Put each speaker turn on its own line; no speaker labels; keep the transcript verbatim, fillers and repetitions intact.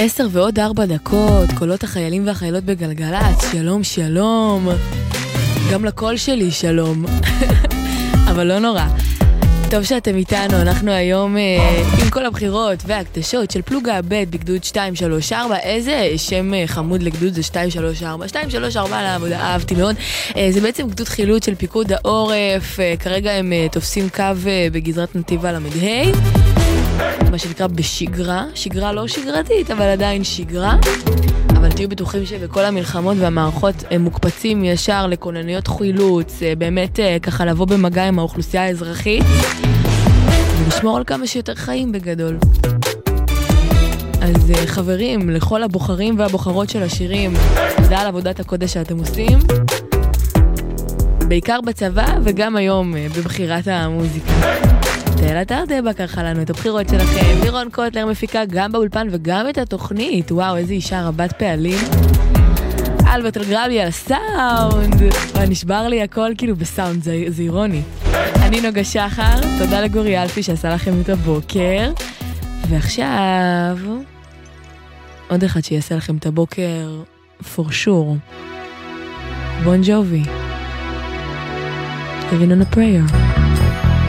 עשר ועוד ארבע דקות, קולות החיילים והחיילות בגלגלץ, שלום שלום, גם לקול שלי שלום, אבל לא נורא. טוב שאתם איתנו, אנחנו היום אה, עם כל הבחירות והקדשות של פלוגה ב' בגדוד שתיים שלוש ארבע, איזה שם אה, חמוד לגדוד זה שתיים שלוש ארבע, שתיים שלוש ארבע לעבודה, אהבתי מאוד. אה, זה בעצם גדוד חילוץ של פיקוד העורף, אה, כרגע הם אה, תופסים קו אה, בגזרת נתיב הל"ה, מה שנקרא בשגרה, שגרה לא שגרתית, אבל עדיין שגרה. אבל תהיו בטוחים שבכל המלחמות והמערכות הם מוקפצים ישר לכונניות חילוץ, באמת ככה לבוא במגע עם האוכלוסייה האזרחית, ולשמור על כמה שיותר חיים בגדול. אז חברים, לכל הבוחרים והבוחרות של השירים, תודה על עבודת הקודש שאתם עושים, בעיקר בצבא וגם היום בבחירת המוזיקה. תהלה תרדבה ככה לנו את הבחירות שלכם. לירון קוטלר מפיקה גם באולפן וגם את התוכנית. וואו, איזה אישה רבת פעלים. אלברט אלגרבי על הסאונד. נשבר לי הכל כאילו בסאונד, זה, זה אירוני. אני נוגה שחר, תודה לגורי אלפי שעשה לכם את הבוקר. ועכשיו עוד אחד שיעשה לכם את הבוקר for sure. בון ג'ובי. Living on a prayer.